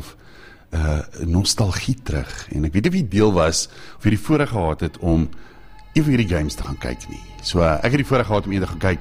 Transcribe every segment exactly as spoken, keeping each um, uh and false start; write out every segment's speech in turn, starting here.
myself uh, nostalgie terug. En ek weet nie wie deel was, of jy die voorreg gehad het om een van hierdie games te gaan kyk nie. So, uh, ek het die voorreg gehad om een te gaan kyk.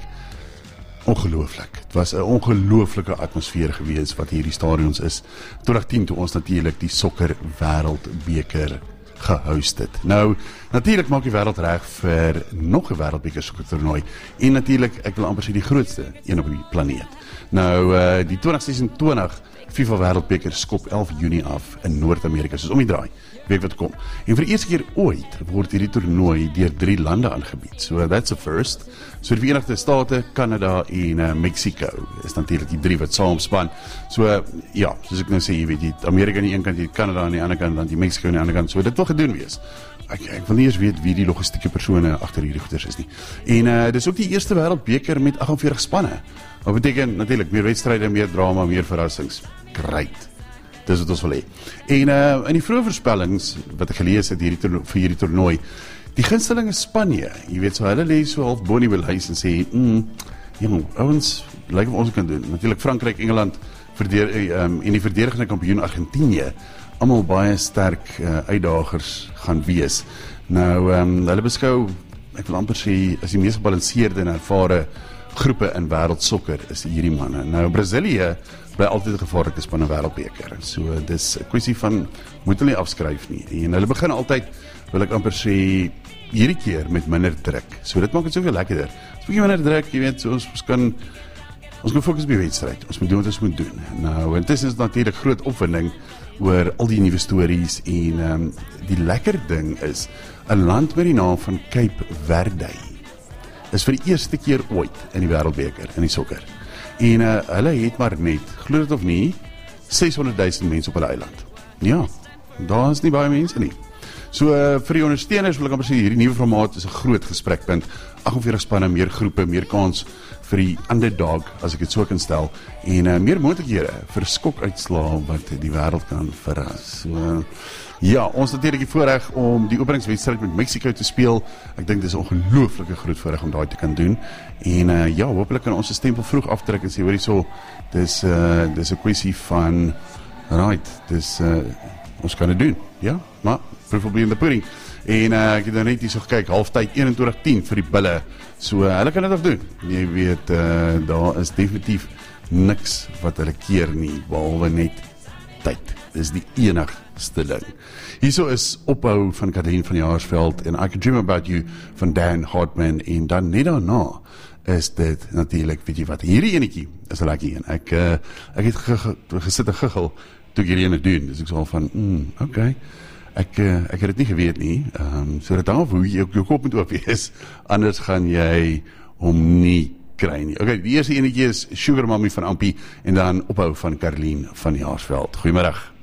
Ongelooflik. Het was 'n ongelooflike atmosfeer gewees wat hierdie stadions is. twintig tien toe ons natuurlik die sokker wêreldbeker gehost het. Nou, natuurlik maak die wêreld reg vir nog 'n wêreldbeker sokkertoernooi en natuurlik, ek wil amper sê die grootste een op die planeet. Nou, uh, die twintig sesentwintig FIFA wêreldbeker skop elf Junie af in Noord-Amerika, soos om die draai. Weet wat kom. En vir die eerste keer ooit word hierdie toernooi deur drie lande aangebied. So that's a first. So die Verenigde State, Canada en uh, Mexico is natuurlik die drie wat saamspan. So uh, ja, soos ek nou sê, jy weet, die Amerika aan die een kant, die Canada aan die ander kant, dan die Mexico aan die ander kant. So dit wil gedoen wees. Ek, ek wil nie eens weet wie die logistieke persone agter hierdie goeders is nie. En uh, dis ook die eerste wêreldbeker met agt en veertig spanne. Wat beteken natuurlik meer wedstryde, meer drama, meer verrassings. Great. Dis wat ons wil hê. En uh, in die vroeë voorspellings wat ek gelees het hierdie toernooi, vir hierdie toernooi, die gunsteling is Spanje. Jy weet, so hulle lê so half bo in die huis en sê, mm, jong, ouens, lyk of ons kan doen. Natuurlik Frankryk, Engeland verdeer, um, en die verdedigende kampioen Argentinië, almal baie sterk uh, uitdagers gaan wees. Nou, um, hulle beskou, ek wil amper sê, as die mees gebalanseerde en ervare groepe in wêreldsokker is hierdie manne. Nou, Brasilië bly altyd 'n gevaarlike span in wêreldbeker. So dis 'n kwessie van moet hulle nie afskryf nie. En hulle begin altyd, wil ek amper sê, hierdie keer met minder druk. So dit maak dit soveel lekkerder. Dis 'n bietjie minder druk, jy weet, so ons, ons kan ons kan fokus op die wedstryd. Ons moet doen wat ons moet doen. Nou, intussen is natuurlik groot opwinding oor al die nuwe stories en um, die lekker ding is 'n land met die naam van Cape Verde is vir die eerste keer ooit in die wêreldbeker in die sokker. En uh, hulle het maar net, glo dit of nie, seshonderd duisend mense op hulle eiland. Ja, daar is nie baie mense nie. So uh, vir die ondersteuners wil ek amper sê, hierdie nuwe formaat is 'n groot gesprekpunt. agt en veertig spanne, meer groepe, meer kans vir die underdog, as ek dit so kan stel, en uh, meer moontlikhede vir skokuitslae wat die wêreld kan verras. So, uh, ja, ons het natuurlik die voorreg om die openingswedstryd met Mexico te speel. Ek dink dis 'n ongelooflike groot voorreg om daai te kan doen. En uh, ja, hopelik kan ons 'n stempel vroeg aftrek en sê, hoorie so, dis uh, dis 'n kwessie van right, dis uh, ons kan dit doen. Ja, maar proof will be in the pudding. En uh, ek het dan net hier so gekyk, halftyd eenentwintig tien vir die bulle. So uh, hulle kan dit af doen. Jy weet, uh, daar is definitief niks wat hulle keer nie, behalwe net tyd. Dis die enigste ding. Hierso is ophou van Kathleen van Jaarsveld en I Can Dream About You van Dan Hartman, en dan net daarna is dit natuurlik, weet jy wat, hierdie enetjie is 'n lekker een. Ek, uh, ek het ge ge gesit en giggel toe ek hierdie ene doen, dus ek sê al van, mm, oké, okay. Ek, uh, ek het dit nie geweet nie, um, so dat daar hoe jy jou kop moet oop wees, anders gaan jy hom nie kry nie. Okay, die eerste enetjie is Sugar Mommy van Ampie, en dan ophou van Kathleen van Jaarsveld. Goeiemiddag.